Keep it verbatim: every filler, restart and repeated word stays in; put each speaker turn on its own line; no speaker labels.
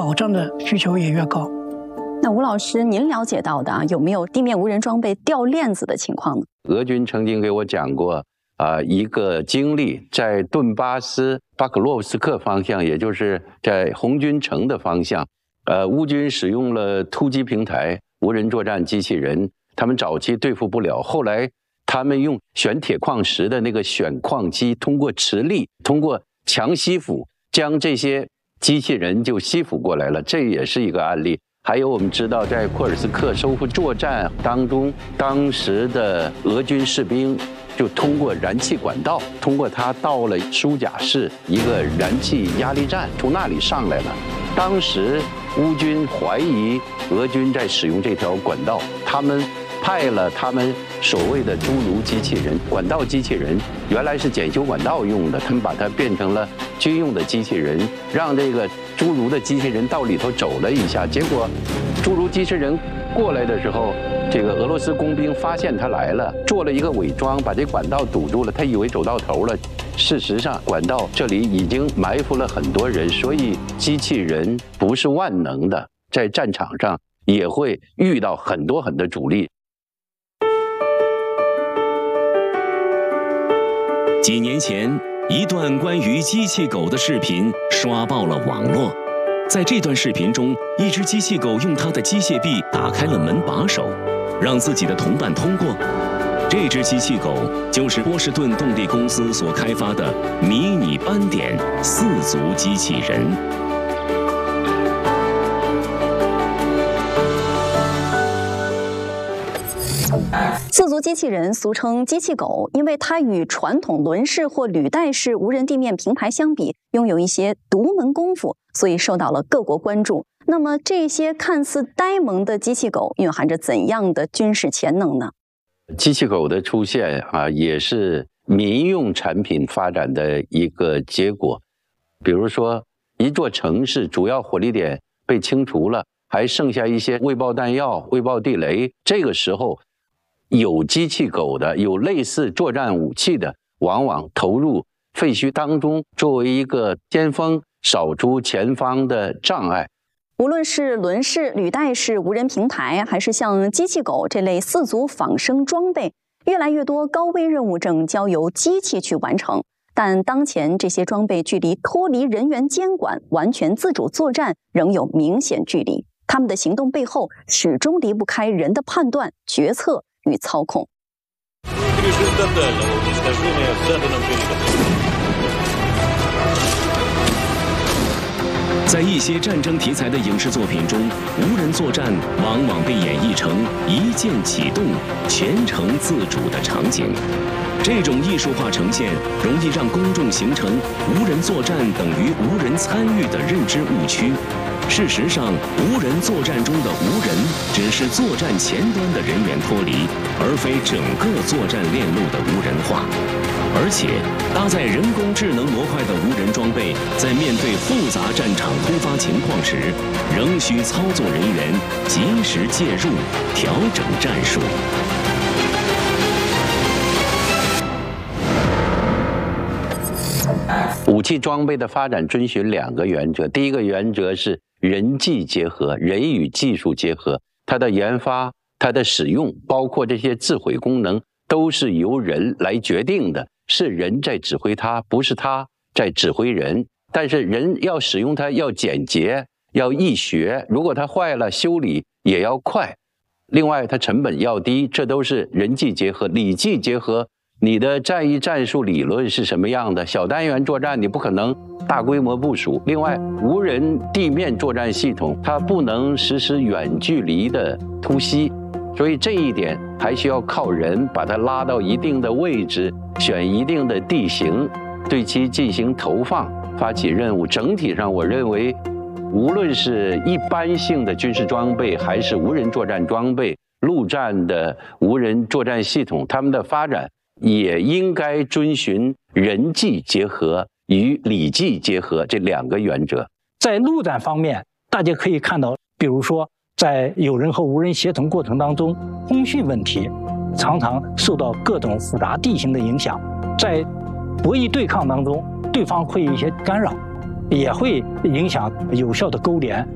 保障的需求也越高。
那吴老师，您了解到的啊，有没有地面无人装备掉链子的情况呢？
俄军曾经给我讲过啊、呃、一个经历，在顿巴斯巴克洛夫斯克方向，也就是在红军城的方向，呃，乌军使用了突击平台无人作战机器人，他们早期对付不了，后来他们用选铁矿石的那个选矿机，通过磁力，通过强吸附，将这些机器人就吸附过来了，这也是一个案例。还有我们知道，在库尔斯克收复作战当中，当时的俄军士兵就通过燃气管道，通过它到了苏贾市一个燃气压力站，从那里上来了。当时乌军怀疑俄军在使用这条管道，他们派了他们所谓的侏儒机器人，管道机器人原来是检修管道用的，他们把它变成了军用的机器人，让这个侏儒的机器人到里头走了一下，结果侏儒机器人过来的时候，这个俄罗斯工兵发现他来了，做了一个伪装，把这管道堵住了，他以为走到头了，事实上管道这里已经埋伏了很多人，所以机器人不是万能的，在战场上也会遇到很多很多阻力。
几年前，一段关于机器狗的视频刷爆了网络。在这段视频中，一只机器狗用它的机械臂打开了门把手，让自己的同伴通过。这只机器狗就是波士顿动力公司所开发的迷你斑点四足机器人。
四足机器人俗称机器狗，因为它与传统轮式或履带式无人地面平台相比，拥有一些独门功夫，所以受到了各国关注。那么这些看似呆萌的机器狗蕴含着怎样的军事潜能呢？
机器狗的出现啊，也是民用产品发展的一个结果。比如说，一座城市主要火力点被清除了，还剩下一些未爆弹药、未爆地雷，这个时候有机器狗的、有类似作战武器的，往往投入废墟当中，作为一个先锋，扫除前方的障碍。
无论是轮式、履带式无人平台，还是像机器狗这类四足仿生装备，越来越多高危任务正交由机器去完成。但当前这些装备距离脱离人员监管、完全自主作战仍有明显距离，他们的行动背后始终离不开人的判断、决策与操控。
在一些战争题材的影视作品中，无人作战往往被演绎成一键启动、全程自主的场景。这种艺术化呈现容易让公众形成无人作战等于无人参与的认知误区。事实上，无人作战中的无人只是作战前端的人员脱离，而非整个作战链路的无人化。而且，搭载人工智能模块的无人装备，在面对复杂战场突发情况时，仍需操作人员及时介入，调整战术。
武器装备的发展遵循两个原则，第一个原则是人技结合，人与技术结合，它的研发、它的使用，包括这些自毁功能，都是由人来决定的，是人在指挥它，不是它在指挥人。但是人要使用它要简洁，要易学，如果它坏了，修理也要快。另外，它成本要低，这都是人技结合。理技结合，你的战役战术理论是什么样的？小单元作战你不可能大规模部署。另外，无人地面作战系统它不能实施远距离的突袭，所以这一点还需要靠人把它拉到一定的位置，选一定的地形，对其进行投放，发起任务。整体上，我认为，无论是一般性的军事装备，还是无人作战装备、陆战的无人作战系统，它们的发展也应该遵循人技结合与理技结合这两个原则。
在陆战方面，大家可以看到，比如说在有人和无人协同过程当中，通讯问题常常受到各种复杂地形的影响，在博弈对抗当中，对方会有一些干扰，也会影响有效的勾连。